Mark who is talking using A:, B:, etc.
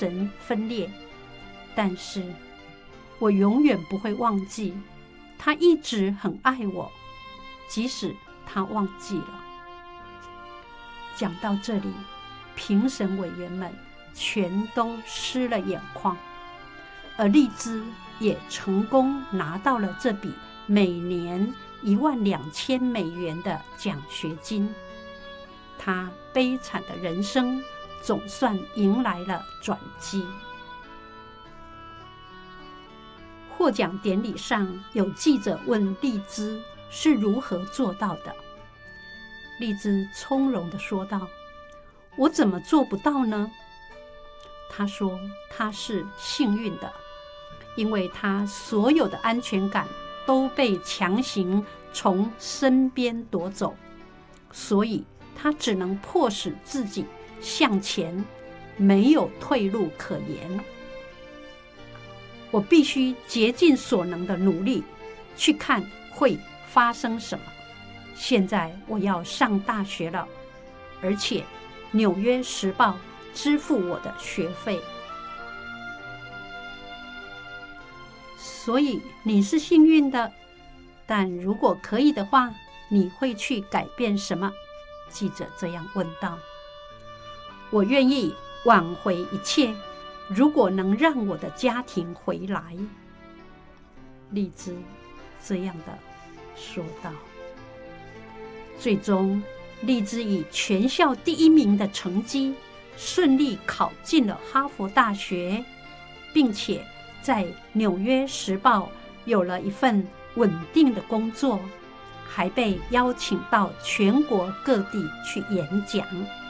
A: 神分裂，但是我永远不会忘记，他一直很爱我，即使他忘记了。讲到这里，评审委员们全都湿了眼眶，而丽兹也成功拿到了这笔每年12000美元的奖学金。她悲惨的人生总算迎来了转机。获奖典礼上，有记者问丽兹是如何做到的。丽兹从容地说道：“我怎么做不到呢？”她说她是幸运的，因为她所有的安全感都被强行从身边夺走，所以她只能迫使自己向前，没有退路可言。我必须竭尽所能的努力，去看会发生什么。现在我要上大学了，而且《纽约时报》支付我的学费。所以你是幸运的，但如果可以的话，你会去改变什么？记者这样问道。我愿意挽回一切，如果能让我的家庭回来。丽兹这样的说道。最终，丽兹以全校第1名的成绩顺利考进了哈佛大学，并且在《纽约时报》有了一份稳定的工作，还被邀请到全国各地去演讲。